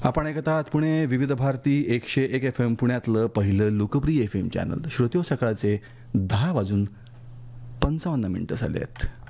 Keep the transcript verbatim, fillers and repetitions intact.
आपण ऐकत आहात पुणे विविध भारती एकशे एक एफ एम पुण्यातलं पहिलं लोकप्रिय एफ एम चॅनल. श्रोत्यो, सकाळचे दहा वाजून पंचावन्न मिनटं झाले आहेत.